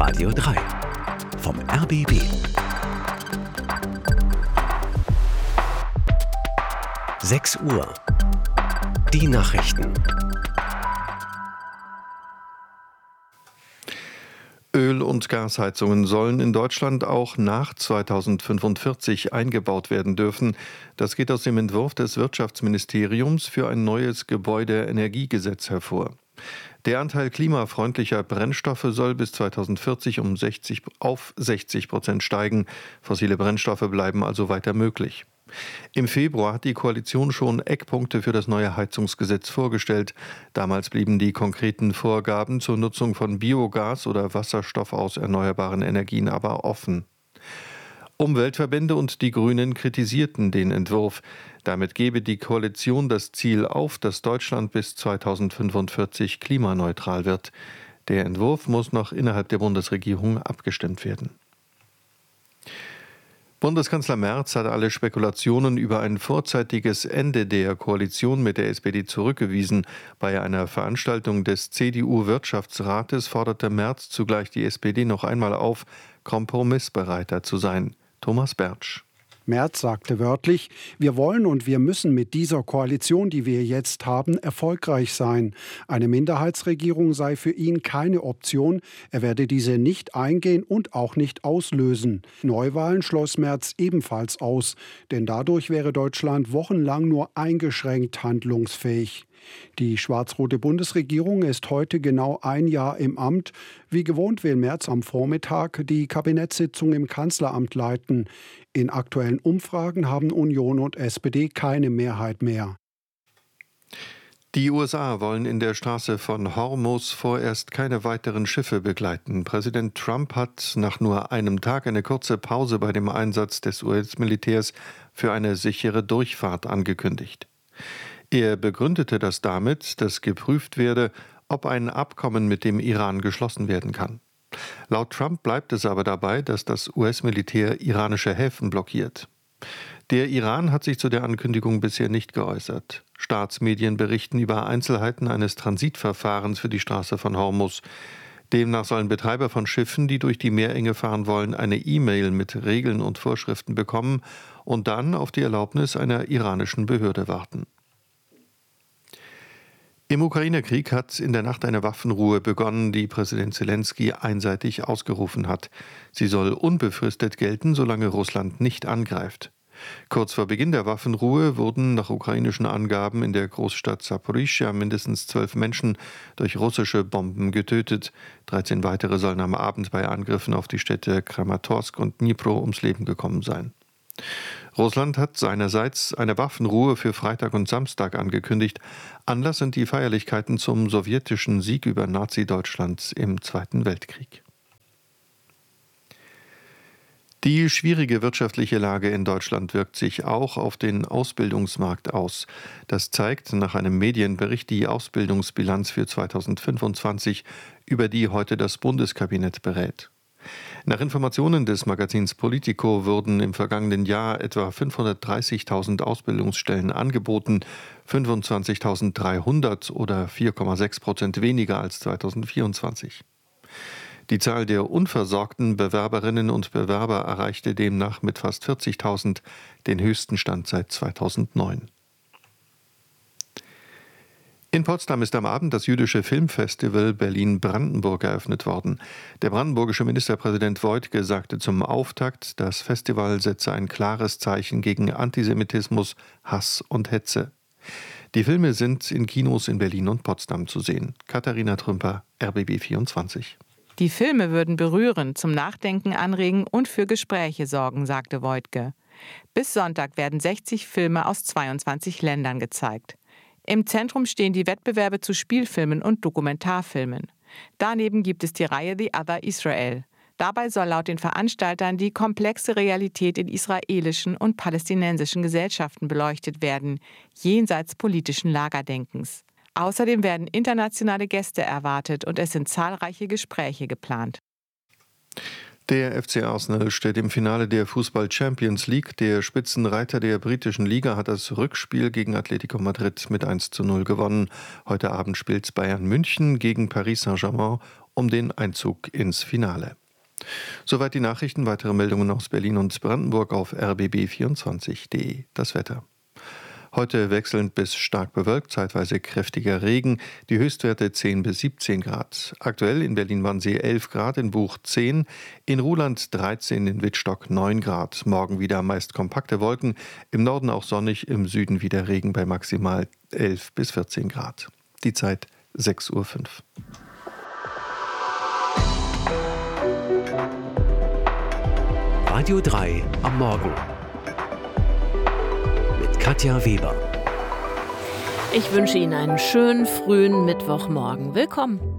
Radio 3 vom RBB. Sechs Uhr. Die Nachrichten. Öl- und Gasheizungen sollen in Deutschland auch nach 2045 eingebaut werden dürfen. Das geht aus dem Entwurf des Wirtschaftsministeriums für ein neues Gebäudeenergiegesetz hervor. Der Anteil klimafreundlicher Brennstoffe soll bis 2040 auf 60% steigen. Fossile Brennstoffe bleiben also weiter möglich. Im Februar hat die Koalition schon Eckpunkte für das neue Heizungsgesetz vorgestellt. Damals blieben die konkreten Vorgaben zur Nutzung von Biogas oder Wasserstoff aus erneuerbaren Energien aber offen. Umweltverbände und die Grünen kritisierten den Entwurf. Damit gebe die Koalition das Ziel auf, dass Deutschland bis 2045 klimaneutral wird. Der Entwurf muss noch innerhalb der Bundesregierung abgestimmt werden. Bundeskanzler Merz hat alle Spekulationen über ein vorzeitiges Ende der Koalition mit der SPD zurückgewiesen. Bei einer Veranstaltung des CDU-Wirtschaftsrates forderte Merz zugleich die SPD noch einmal auf, kompromissbereiter zu sein. Thomas Bertsch. Merz sagte wörtlich, wir wollen und wir müssen mit dieser Koalition, die wir jetzt haben, erfolgreich sein. Eine Minderheitsregierung sei für ihn keine Option. Er werde diese nicht eingehen und auch nicht auslösen. Neuwahlen schloss Merz ebenfalls aus, denn dadurch wäre Deutschland wochenlang nur eingeschränkt handlungsfähig. Die schwarz-rote Bundesregierung ist heute genau ein Jahr im Amt. Wie gewohnt will Merz am Vormittag die Kabinettssitzung im Kanzleramt leiten. In aktuellen Umfragen haben Union und SPD keine Mehrheit mehr. Die USA wollen in der Straße von Hormuz vorerst keine weiteren Schiffe begleiten. Präsident Trump hat nach nur einem Tag eine kurze Pause bei dem Einsatz des US-Militärs für eine sichere Durchfahrt angekündigt. Er begründete das damit, dass geprüft werde, ob ein Abkommen mit dem Iran geschlossen werden kann. Laut Trump bleibt es aber dabei, dass das US-Militär iranische Häfen blockiert. Der Iran hat sich zu der Ankündigung bisher nicht geäußert. Staatsmedien berichten über Einzelheiten eines Transitverfahrens für die Straße von Hormuz. Demnach sollen Betreiber von Schiffen, die durch die Meerenge fahren wollen, eine E-Mail mit Regeln und Vorschriften bekommen und dann auf die Erlaubnis einer iranischen Behörde warten. Im Ukraine-Krieg hat in der Nacht eine Waffenruhe begonnen, die Präsident Zelensky einseitig ausgerufen hat. Sie soll unbefristet gelten, solange Russland nicht angreift. Kurz vor Beginn der Waffenruhe wurden nach ukrainischen Angaben in der Großstadt Saporischschja mindestens 12 Menschen durch russische Bomben getötet. 13 weitere sollen am Abend bei Angriffen auf die Städte Kramatorsk und Dnipro ums Leben gekommen sein. Russland hat seinerseits eine Waffenruhe für Freitag und Samstag angekündigt. Anlass sind die Feierlichkeiten zum sowjetischen Sieg über Nazi-Deutschland im Zweiten Weltkrieg. Die schwierige wirtschaftliche Lage in Deutschland wirkt sich auch auf den Ausbildungsmarkt aus. Das zeigt nach einem Medienbericht die Ausbildungsbilanz für 2025, über die heute das Bundeskabinett berät. Nach Informationen des Magazins Politico wurden im vergangenen Jahr etwa 530.000 Ausbildungsstellen angeboten, 25.300 oder 4,6% weniger als 2024. Die Zahl der unversorgten Bewerberinnen und Bewerber erreichte demnach mit fast 40.000 den höchsten Stand seit 2009. In Potsdam ist am Abend das jüdische Filmfestival Berlin-Brandenburg eröffnet worden. Der brandenburgische Ministerpräsident Woidke sagte zum Auftakt, das Festival setze ein klares Zeichen gegen Antisemitismus, Hass und Hetze. Die Filme sind in Kinos in Berlin und Potsdam zu sehen. Katharina Trümper, RBB 24. Die Filme würden berühren, zum Nachdenken anregen und für Gespräche sorgen, sagte Woidke. Bis Sonntag werden 60 Filme aus 22 Ländern gezeigt. Im Zentrum stehen die Wettbewerbe zu Spielfilmen und Dokumentarfilmen. Daneben gibt es die Reihe The Other Israel. Dabei soll laut den Veranstaltern die komplexe Realität in israelischen und palästinensischen Gesellschaften beleuchtet werden, jenseits politischen Lagerdenkens. Außerdem werden internationale Gäste erwartet und es sind zahlreiche Gespräche geplant. Der FC Arsenal steht im Finale der Fußball Champions League. Der Spitzenreiter der britischen Liga hat das Rückspiel gegen Atletico Madrid mit 1:0 gewonnen. Heute Abend spielt Bayern München gegen Paris Saint-Germain um den Einzug ins Finale. Soweit die Nachrichten. Weitere Meldungen aus Berlin und Brandenburg auf rbb24.de. Das Wetter. Heute wechselnd bis stark bewölkt, zeitweise kräftiger Regen, die Höchstwerte 10 bis 17 Grad. Aktuell in Berlin-Wannsee 11 Grad, in Buch 10, in Ruhland 13, in Wittstock 9 Grad. Morgen wieder meist kompakte Wolken, im Norden auch sonnig, im Süden wieder Regen bei maximal 11 bis 14 Grad. Die Zeit 6:05 Uhr. Radio 3 am Morgen. Katja Weber. Ich wünsche Ihnen einen schönen frühen Mittwochmorgen. Willkommen.